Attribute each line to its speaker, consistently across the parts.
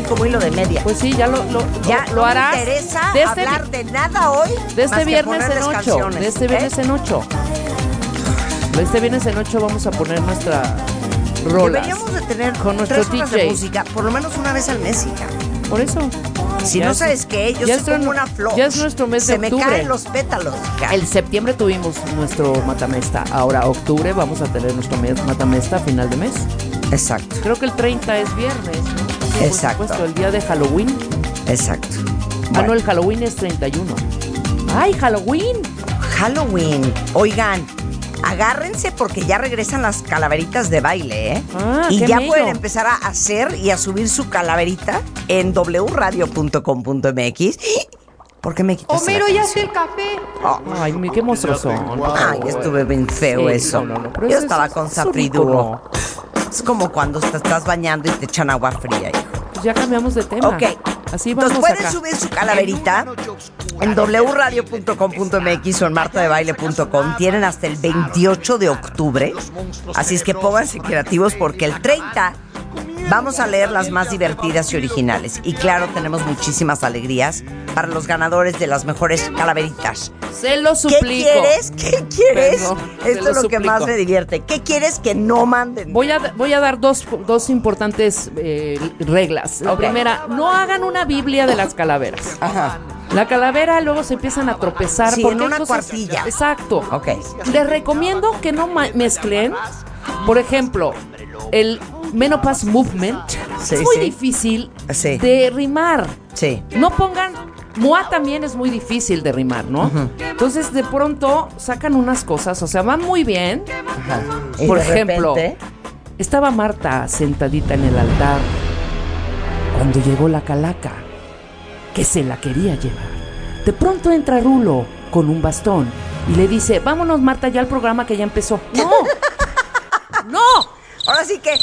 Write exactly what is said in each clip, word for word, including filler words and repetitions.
Speaker 1: como hilo de media.
Speaker 2: Pues sí, ya lo, lo,
Speaker 1: ya
Speaker 2: lo, lo
Speaker 1: no
Speaker 2: harás.
Speaker 1: me interesa
Speaker 2: de este,
Speaker 1: hablar de nada hoy.
Speaker 2: De este
Speaker 1: más
Speaker 2: viernes
Speaker 1: que
Speaker 2: en ocho.
Speaker 1: canciones,
Speaker 2: De este viernes
Speaker 1: ¿eh?
Speaker 2: en ocho. De este viernes en ocho vamos a poner nuestra rolas.
Speaker 1: Deberíamos de tener
Speaker 2: con nuestro
Speaker 1: tres horas
Speaker 2: D J.
Speaker 1: de música, por lo menos una vez al mes, hija.
Speaker 2: Por eso.
Speaker 1: Si
Speaker 2: ya
Speaker 1: no
Speaker 2: es,
Speaker 1: sabes qué, yo soy como una flor.
Speaker 2: Ya es nuestro mes de
Speaker 1: Se
Speaker 2: octubre.
Speaker 1: me caen los pétalos, hija.
Speaker 2: El septiembre tuvimos nuestro Matamesta. Ahora, octubre, vamos a tener nuestro mes Matamesta a final de mes.
Speaker 1: Exacto.
Speaker 2: Creo que el treinta es viernes, ¿no? Sí,
Speaker 1: exacto.
Speaker 2: Por supuesto, el día de Halloween.
Speaker 1: Exacto.
Speaker 2: Ah,
Speaker 1: Bueno.
Speaker 2: no, el Halloween es treinta y uno. ¡Ay, Halloween!
Speaker 1: Halloween. Oigan, agárrense porque ya regresan las calaveritas de baile, ¿eh?
Speaker 2: Ah,
Speaker 1: y
Speaker 2: qué
Speaker 1: ya
Speaker 2: mello.
Speaker 1: pueden empezar a hacer y a subir su calaverita en doble u radio punto com punto m x. ¿Por qué me quitas
Speaker 3: Homero,
Speaker 1: la
Speaker 3: ya
Speaker 1: canción?
Speaker 3: hace el café.
Speaker 1: Oh.
Speaker 2: Ay, mi- qué monstruoso.
Speaker 1: Ay, estuve bien feo
Speaker 2: Sí,
Speaker 1: eso.
Speaker 2: no, no, no, pero
Speaker 1: Yo
Speaker 2: eso
Speaker 1: estaba
Speaker 2: es-
Speaker 1: con
Speaker 2: es un
Speaker 1: Sapriduro.
Speaker 2: ícono.
Speaker 1: Es como cuando te estás bañando y te echan agua fría, hijo.
Speaker 2: Pues ya cambiamos de tema.
Speaker 1: Ok.
Speaker 2: Así vamos
Speaker 1: Entonces pueden
Speaker 2: acá.
Speaker 1: subir su calaverita en doble u radio punto com punto m x o en marta de baile punto com. Tienen hasta el veintiocho de octubre. Así es que pónganse creativos porque el treinta vamos a leer las más divertidas y originales. Y claro, tenemos muchísimas alegrías para los ganadores de las mejores calaveritas.
Speaker 2: Se lo suplico.
Speaker 1: ¿Qué quieres? ¿Qué quieres?
Speaker 2: Perdón, te
Speaker 1: Esto
Speaker 2: lo
Speaker 1: es lo que
Speaker 2: suplico.
Speaker 1: más me divierte. ¿Qué quieres que no manden?
Speaker 2: Voy a, voy a dar dos, dos importantes eh, reglas. La
Speaker 1: Ok.
Speaker 2: primera, no hagan una Biblia de las calaveras.
Speaker 1: Ajá.
Speaker 2: La calavera luego se empiezan a tropezar.
Speaker 1: Sí,
Speaker 2: porque
Speaker 1: en
Speaker 2: hay
Speaker 1: una
Speaker 2: cosas-
Speaker 1: cuartilla.
Speaker 2: Exacto.
Speaker 1: Ok.
Speaker 2: Les recomiendo que no ma- mezclen, por ejemplo, el Menopause Movement.
Speaker 1: Sí,
Speaker 2: es muy
Speaker 1: sí.
Speaker 2: difícil
Speaker 1: Sí.
Speaker 2: de rimar.
Speaker 1: Sí.
Speaker 2: No pongan... Mua también es muy difícil de rimar, ¿no?
Speaker 1: Ujú.
Speaker 2: Entonces, de pronto, sacan unas cosas, o sea, van muy bien.
Speaker 1: Ajá. Y
Speaker 2: Por
Speaker 1: de
Speaker 2: ejemplo,
Speaker 1: repente,
Speaker 2: estaba Marta sentadita en el altar cuando llegó la calaca, que se la quería llevar. De pronto entra Rulo con un bastón y le dice, vámonos Marta ya al programa que ya empezó. ¡No! ¡No!
Speaker 1: ahora sí que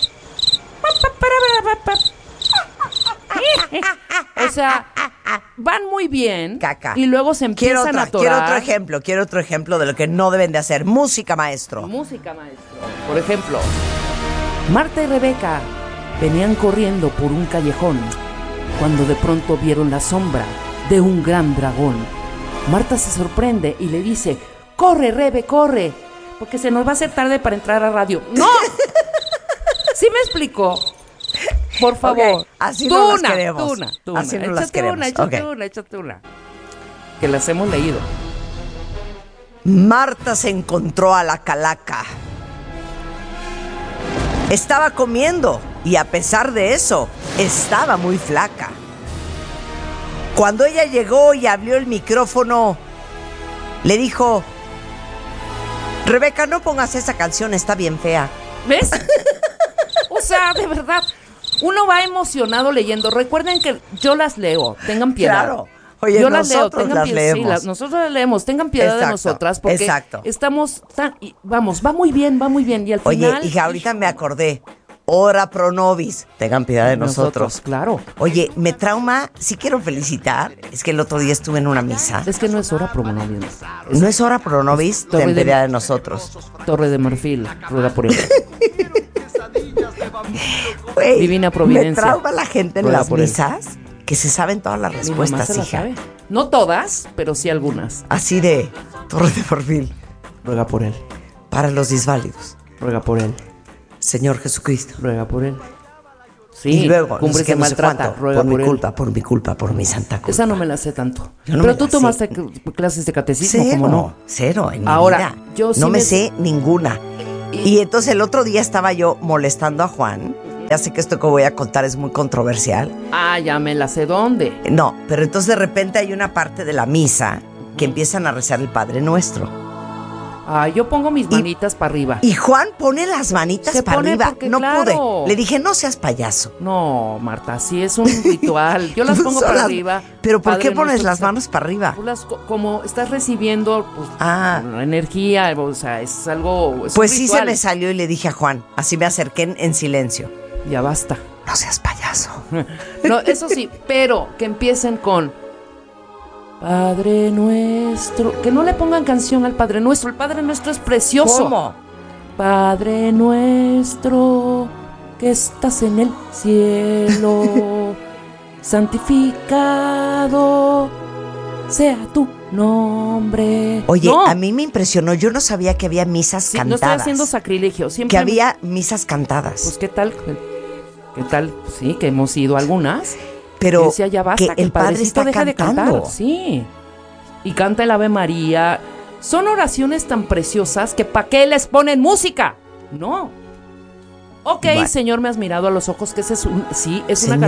Speaker 2: O sea, van muy bien
Speaker 1: caca.
Speaker 2: y luego se
Speaker 1: quiero
Speaker 2: empiezan
Speaker 1: otra,
Speaker 2: a atorar.
Speaker 1: quiero otro ejemplo, quiero otro ejemplo de lo que no deben de hacer. Música, maestro.
Speaker 2: Música, maestro. Por ejemplo, Marta y Rebeca venían corriendo por un callejón cuando de pronto vieron la sombra de un gran dragón. Marta se sorprende y le dice, corre, Rebe, corre, porque se nos va a hacer tarde para entrar a radio. ¡No! ¿Sí me explico? Por favor.
Speaker 1: Ok, así
Speaker 2: tú
Speaker 1: no las
Speaker 2: una,
Speaker 1: queremos.
Speaker 2: tú una, tú
Speaker 1: Así
Speaker 2: una.
Speaker 1: no las
Speaker 2: Échate
Speaker 1: queremos.
Speaker 2: una, échate
Speaker 1: Ok.
Speaker 2: una, échate una. Que las hemos leído.
Speaker 1: Marta se encontró a la calaca. Estaba comiendo y a pesar de eso, estaba muy flaca. Cuando ella llegó y abrió el micrófono, le dijo, Rebeca, no pongas esa canción, está bien fea.
Speaker 2: ¿Ves? O sea, de verdad, uno va emocionado leyendo. Recuerden que yo las leo, tengan piedad.
Speaker 1: Claro. Oye,
Speaker 2: yo las leo,
Speaker 1: nosotros
Speaker 2: tengan
Speaker 1: las
Speaker 2: piedad. Sí,
Speaker 1: leemos.
Speaker 2: las- nosotros las leemos, tengan piedad de
Speaker 1: Exacto,
Speaker 2: nosotras porque
Speaker 1: exacto.
Speaker 2: estamos tan, y vamos, va muy bien, va muy bien y al
Speaker 1: Oye,
Speaker 2: final
Speaker 1: hija, ahorita me acordé. Ora pro nobis. Tengan piedad de nosotros.
Speaker 2: claro.
Speaker 1: Oye, me trauma, sí quiero felicitar. Es que el otro día estuve en una misa.
Speaker 2: Es que no es hora promoviendo.
Speaker 1: No es hora pro nobis,
Speaker 2: Torre
Speaker 1: ten
Speaker 2: de-
Speaker 1: piedad de nosotros.
Speaker 2: Torre de Marfil, rueda por él.
Speaker 1: Güey,
Speaker 2: Divina providencia.
Speaker 1: Me trauma la gente en
Speaker 2: Rueda
Speaker 1: las
Speaker 2: por él.
Speaker 1: misas que se saben todas las
Speaker 2: Mi mamá
Speaker 1: respuestas,
Speaker 2: se la
Speaker 1: hija.
Speaker 2: sabe. No todas, pero sí algunas.
Speaker 1: Así de Torre de Marfil.
Speaker 2: Ruega por él,
Speaker 1: Para los disválidos.
Speaker 2: ruega por él,
Speaker 1: Señor Jesucristo.
Speaker 2: ruega por él. Sí,
Speaker 1: y luego, no
Speaker 2: cumbre
Speaker 1: sé qué,
Speaker 2: se
Speaker 1: no sé
Speaker 2: maltrata,
Speaker 1: cuánto,
Speaker 2: ruega
Speaker 1: por,
Speaker 2: por
Speaker 1: mi
Speaker 2: él.
Speaker 1: culpa, por mi culpa, por mi santa culpa.
Speaker 2: Esa no me la sé tanto.
Speaker 1: Yo no
Speaker 2: Pero
Speaker 1: me
Speaker 2: tú
Speaker 1: la sé.
Speaker 2: tomaste c- clases de catecismo,
Speaker 1: Cero,
Speaker 2: ¿cómo no?
Speaker 1: cero en mi
Speaker 2: Ahora,
Speaker 1: vida.
Speaker 2: yo sí
Speaker 1: no me,
Speaker 2: me-
Speaker 1: sé ninguna. Y entonces el otro día estaba yo molestando a Juan. Ya sé que esto que voy a contar es muy controversial.
Speaker 2: Ah, ya me la sé dónde.
Speaker 1: No, pero entonces de repente hay una parte de la misa que empiezan a rezar el Padre Nuestro.
Speaker 2: Ah, yo pongo mis manitas para arriba.
Speaker 1: Y Juan pone las manitas
Speaker 2: Se
Speaker 1: para
Speaker 2: pone
Speaker 1: arriba.
Speaker 2: porque,
Speaker 1: No
Speaker 2: claro.
Speaker 1: pude. Le dije, no seas payaso.
Speaker 2: No, Marta, sí es un ritual. Yo las pongo
Speaker 1: Son
Speaker 2: para
Speaker 1: las-
Speaker 2: arriba.
Speaker 1: Pero ¿por
Speaker 2: Padre
Speaker 1: qué pones
Speaker 2: nuestro
Speaker 1: las
Speaker 2: que
Speaker 1: manos para arriba?
Speaker 2: Tú las co- como estás recibiendo pues,
Speaker 1: Ah.
Speaker 2: energía, o sea, es algo. Es
Speaker 1: Pues
Speaker 2: un
Speaker 1: sí se
Speaker 2: ritual.
Speaker 1: me salió y le dije a Juan. Así me acerqué en, en silencio.
Speaker 2: Ya basta.
Speaker 1: No seas payaso.
Speaker 2: No, eso sí, pero que empiecen con Padre Nuestro. Que no le pongan canción al Padre Nuestro. El Padre Nuestro es precioso.
Speaker 1: ¿Cómo?
Speaker 2: Padre Nuestro que estás en el cielo. santificado sea tu nombre.
Speaker 1: Oye,
Speaker 2: no.
Speaker 1: a mí me impresionó, yo no sabía que había misas
Speaker 2: Sí,
Speaker 1: cantadas.
Speaker 2: no estoy haciendo sacrilegio. Siempre
Speaker 1: que había misas cantadas.
Speaker 2: Pues qué tal, qué tal, sí, que hemos ido algunas.
Speaker 1: Pero
Speaker 2: decía, ya basta,
Speaker 1: que
Speaker 2: que
Speaker 1: el padre
Speaker 2: padrecito
Speaker 1: está
Speaker 2: deja
Speaker 1: cantando.
Speaker 2: de cantar. Sí. Y canta el Ave María. Son oraciones tan preciosas que ¿para qué les ponen música? No. Ok,
Speaker 1: Bueno.
Speaker 2: Señor, me has mirado a los ojos, que ese es un, sí, es
Speaker 1: Señor,
Speaker 2: una